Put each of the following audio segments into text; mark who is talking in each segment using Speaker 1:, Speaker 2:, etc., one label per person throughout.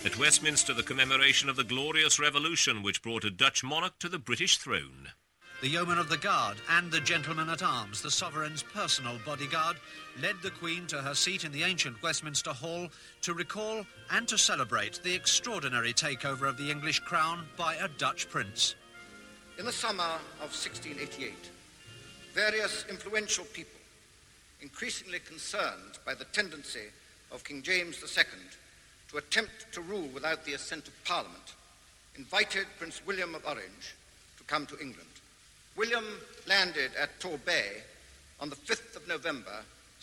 Speaker 1: At Westminster, the commemoration of the Glorious Revolution, which brought a Dutch monarch to the British throne.
Speaker 2: The Yeomen of the Guard and the Gentlemen at Arms, the Sovereign's personal bodyguard, led the Queen to her seat in the ancient Westminster Hall to recall and to celebrate the extraordinary takeover of the English crown by a Dutch prince.
Speaker 3: In the summer of 1688, various influential people, increasingly concerned by the tendency of King James II to attempt to rule without the assent of Parliament, invited Prince William of Orange to come to England. William landed at Torbay on the 5th of November,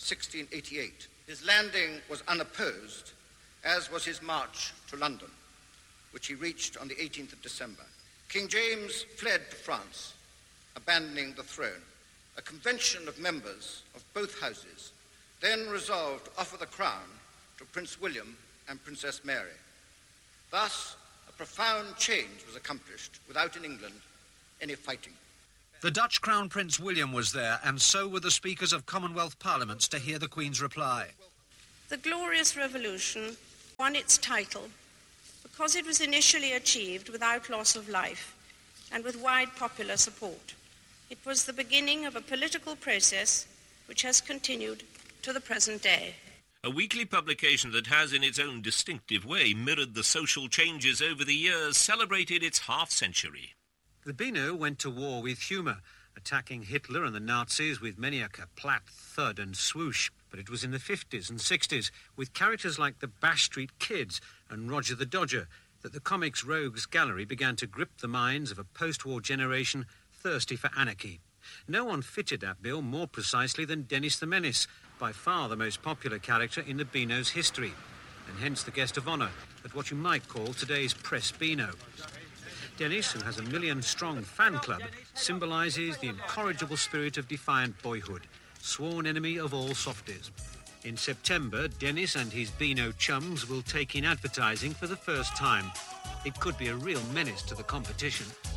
Speaker 3: 1688. His landing was unopposed, as was his march to London, which he reached on the 18th of December. King James fled to France, abandoning the throne. A convention of members of both houses then resolved to offer the crown to Prince William and Princess Mary. Thus, a profound change was accomplished without in England any fighting.
Speaker 2: The Dutch Crown Prince William was there, and so were the speakers of Commonwealth Parliaments to hear the Queen's reply.
Speaker 4: The Glorious Revolution won its title because it was initially achieved without loss of life and with wide popular support. It was the beginning of a political process which has continued to the present day.
Speaker 1: A weekly publication that has, in its own distinctive way, mirrored the social changes over the years, celebrated its half-century.
Speaker 2: The Beano went to war with humour, attacking Hitler and the Nazis with many a kaplat, thud and swoosh. But it was in the 50s and 60s, with characters like the Bash Street Kids and Roger the Dodger, that the comics rogues gallery began to grip the minds of a post-war generation thirsty for anarchy. No one fitted that bill more precisely than Dennis the Menace, by far the most popular character in the Beano's history, and hence the guest of honour at what you might call today's Press Beano. Dennis, who has a million-strong fan club, symbolises the incorrigible spirit of defiant boyhood, sworn enemy of all softies. In September, Dennis and his Beano chums will take in advertising for the first time. It could be a real menace to the competition.